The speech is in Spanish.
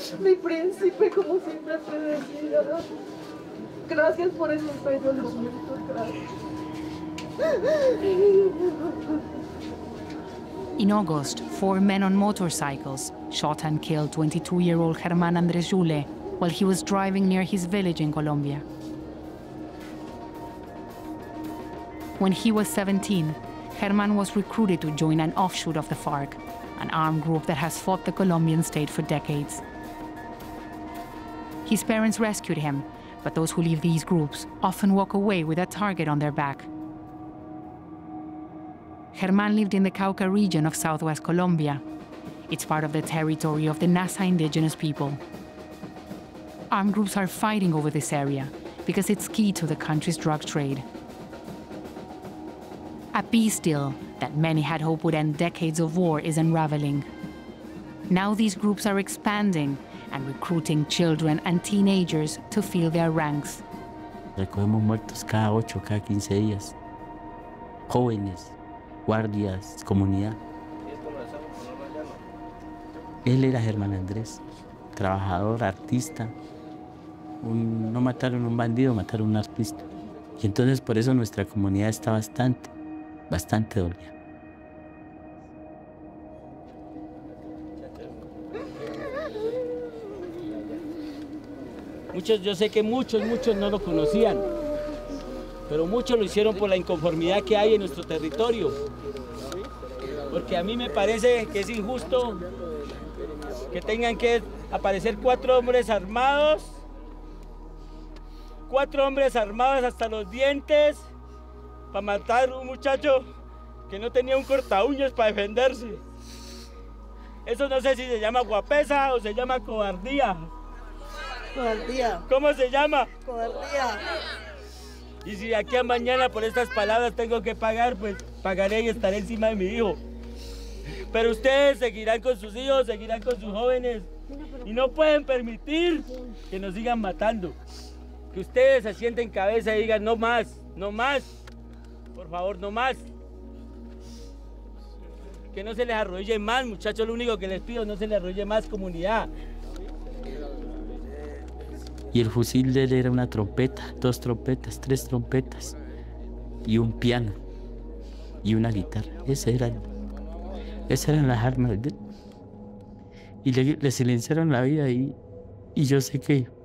Mi príncipe, como siempre te decía. Gracias por esos bellos momentos, gracias. In August, 4 men on motorcycles shot and killed 22-year-old Germán Andrés Jule while he was driving near his village in Colombia. When he was 17, Germán was recruited to join an offshoot of the FARC, an armed group that has fought the Colombian state for decades. His parents rescued him, but those who leave these groups often walk away with a target on their back. Germán lived in the Cauca region of southwest Colombia. It's part of the territory of the Nasa indigenous people. Armed groups are fighting over this area because it's key to the country's drug trade. A peace deal that many had hoped would end decades of war is unraveling. Now these groups are expanding and recruiting children and teenagers to fill their ranks. Recogemos muertos cada 8, cada 15 días. Jóvenes, guardias, comunidad. Él era Germán Andrés, trabajador, artista. No mataron a un bandido, mataron a un artista. Y entonces por eso nuestra comunidad está bastante dolida. Yo sé que muchos no lo conocían, pero muchos lo hicieron por la inconformidad que hay en nuestro territorio. Porque a mí me parece que es injusto que tengan que aparecer 4 hombres armados, 4 hombres armados hasta los dientes, para matar a un muchacho que no tenía un corta uñas para defenderse. Eso no sé si se llama guapesa o se llama cobardía. Cobardía. ¿Cómo se llama? Cobardía. Y si de aquí a mañana por estas palabras tengo que pagar, pues pagaré y estaré encima de mi hijo. Pero ustedes seguirán con sus hijos, seguirán con sus jóvenes. Y no pueden permitir que nos sigan matando. Que ustedes se sienten cabeza y digan, no más, no más. Por favor, no más. Que no se les arrodille más, muchachos, lo único que les pido, no se les arrodille más, comunidad. Y el fusil de él era una trompeta, 2 trompetas, 3 trompetas, y un piano, y una guitarra. Esas eran las armas de él. Y le silenciaron la vida y yo sé que